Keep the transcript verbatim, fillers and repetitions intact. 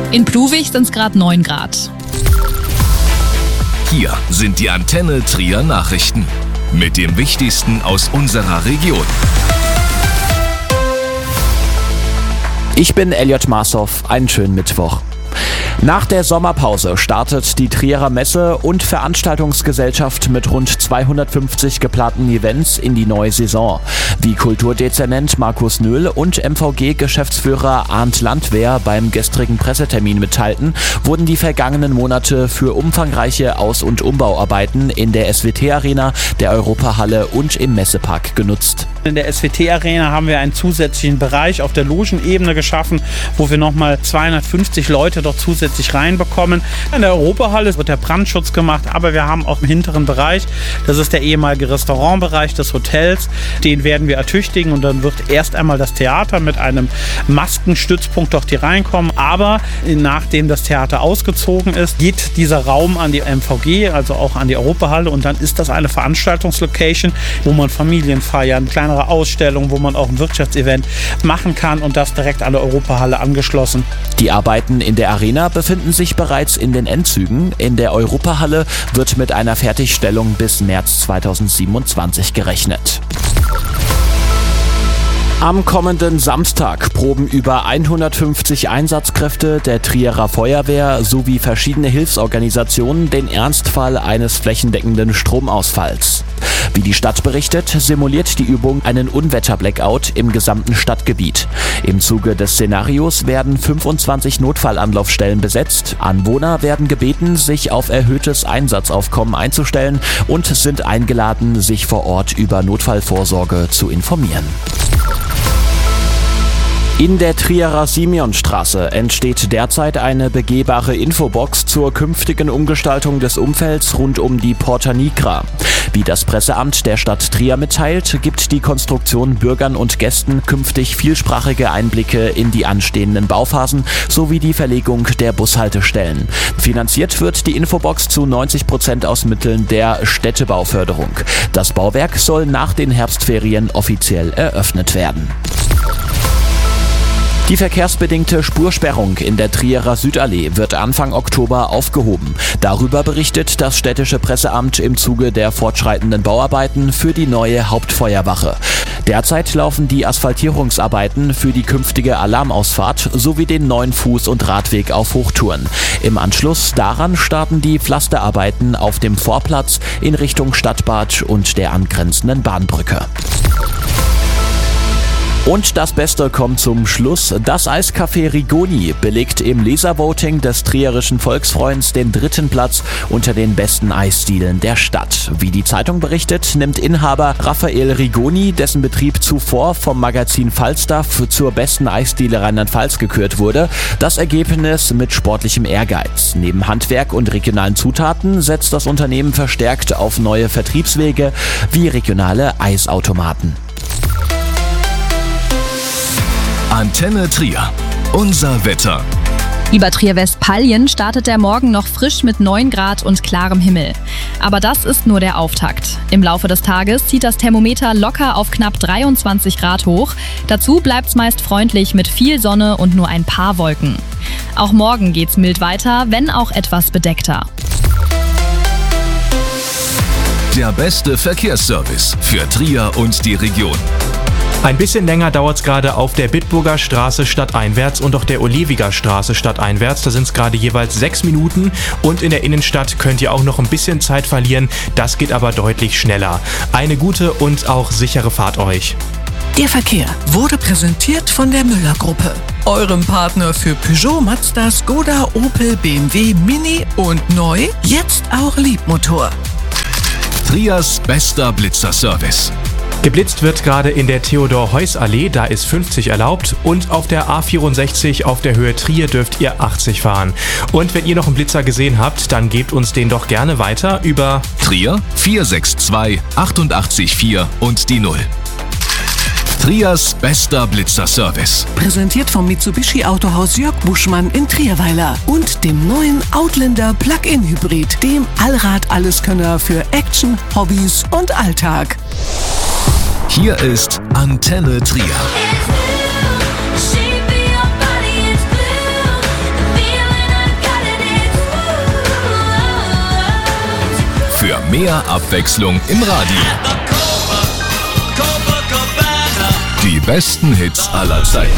In Pluwig sind es gerade neun Grad. Hier sind die Antenne Trier Nachrichten mit dem Wichtigsten aus unserer Region. Ich bin Elliot Marshoff, einen schönen Mittwoch. Nach der Sommerpause startet die Trierer Messe- und Veranstaltungsgesellschaft mit rund zweihundertfünfzig geplanten Events in die neue Saison. Wie Kulturdezernent Markus Nöhl und M V G-Geschäftsführer Arndt Landwehr beim gestrigen Pressetermin mitteilten, wurden die vergangenen Monate für umfangreiche Aus- und Umbauarbeiten in der S W T-Arena, der Europahalle und im Messepark genutzt. In der S W T-Arena haben wir einen zusätzlichen Bereich auf der Logenebene geschaffen, wo wir nochmal zweihundertfünfzig Leute dort zusätzlich reinbekommen. In der Europahalle wird der Brandschutz gemacht, aber wir haben auch im hinteren Bereich, das ist der ehemalige Restaurantbereich des Hotels, den werden wir ertüchtigen und dann wird erst einmal das Theater mit einem Maskenstützpunkt dort hier reinkommen. Aber nachdem das Theater ausgezogen ist, geht dieser Raum an die M V G, also auch an die Europahalle, und dann ist das eine Veranstaltungslocation, wo man Familien feiern, kleinere Ausstellungen, wo man auch ein Wirtschaftsevent machen kann und das direkt an der Europahalle angeschlossen. Die Arbeiten in der Arena befinden sich bereits in den Endzügen. In der Europahalle wird mit einer Fertigstellung bis März zweitausendsiebenundzwanzig gerechnet. Am kommenden Samstag proben über hundertfünfzig Einsatzkräfte der Trierer Feuerwehr sowie verschiedene Hilfsorganisationen den Ernstfall eines flächendeckenden Stromausfalls. Wie die Stadt berichtet, simuliert die Übung einen Unwetter-Blackout im gesamten Stadtgebiet. Im Zuge des Szenarios werden fünfundzwanzig Notfallanlaufstellen besetzt. Anwohner werden gebeten, sich auf erhöhtes Einsatzaufkommen einzustellen und sind eingeladen, sich vor Ort über Notfallvorsorge zu informieren. In der Trierer Simeonstraße entsteht derzeit eine begehbare Infobox zur künftigen Umgestaltung des Umfelds rund um die Porta Nigra. Wie das Presseamt der Stadt Trier mitteilt, gibt die Konstruktion Bürgern und Gästen künftig vielsprachige Einblicke in die anstehenden Bauphasen sowie die Verlegung der Bushaltestellen. Finanziert wird die Infobox zu neunzig Prozent aus Mitteln der Städtebauförderung. Das Bauwerk soll nach den Herbstferien offiziell eröffnet werden. Die verkehrsbedingte Spursperrung in der Trierer Südallee wird Anfang Oktober aufgehoben. Darüber berichtet das städtische Presseamt im Zuge der fortschreitenden Bauarbeiten für die neue Hauptfeuerwache. Derzeit laufen die Asphaltierungsarbeiten für die künftige Alarmausfahrt sowie den neuen Fuß- und Radweg auf Hochtouren. Im Anschluss daran starten die Pflasterarbeiten auf dem Vorplatz in Richtung Stadtbad und der angrenzenden Bahnbrücke. Und das Beste kommt zum Schluss. Das Eiscafé Rigoni belegt im Leservoting des Trierischen Volksfreunds den dritten Platz unter den besten Eisdielen der Stadt. Wie die Zeitung berichtet, nimmt Inhaber Raphael Rigoni, dessen Betrieb zuvor vom Magazin Falstaff zur besten Eisdiele Rheinland-Pfalz gekürt wurde, das Ergebnis mit sportlichem Ehrgeiz. Neben Handwerk und regionalen Zutaten setzt das Unternehmen verstärkt auf neue Vertriebswege wie regionale Eisautomaten. Antenne Trier. Unser Wetter. Über Trier-Westpalien startet der Morgen noch frisch mit neun Grad und klarem Himmel. Aber das ist nur der Auftakt. Im Laufe des Tages zieht das Thermometer locker auf knapp dreiundzwanzig Grad hoch. Dazu bleibt's meist freundlich mit viel Sonne und nur ein paar Wolken. Auch morgen geht's mild weiter, wenn auch etwas bedeckter. Der beste Verkehrsservice für Trier und die Region. Ein bisschen länger dauert es gerade auf der Bitburger Straße stadteinwärts und auch der Olewiger Straße stadteinwärts. Da sind es gerade jeweils sechs Minuten und in der Innenstadt könnt ihr auch noch ein bisschen Zeit verlieren. Das geht aber deutlich schneller. Eine gute und auch sichere Fahrt euch. Der Verkehr wurde präsentiert von der Müller-Gruppe, eurem Partner für Peugeot, Mazda, Skoda, Opel, B M W, Mini und neu, jetzt auch Liebmotor. Triers bester Blitzerservice. Geblitzt wird gerade in der Theodor-Heuss-Allee, da ist fünfzig erlaubt, und auf der A vierundsechzig auf der Höhe Trier dürft ihr achtzig fahren. Und wenn ihr noch einen Blitzer gesehen habt, dann gebt uns den doch gerne weiter über Trier vier sechs zwei achtundachtzig vier und die null. Triers bester Blitzerservice. Präsentiert vom Mitsubishi Autohaus Jörg Buschmann in Trierweiler und dem neuen Outlander Plug-in Hybrid, dem Allrad-Alleskönner für Action, Hobbys und Alltag. Hier ist Antenne Trier. für mehr Abwechslung im Radio. Die besten Hits aller Zeiten.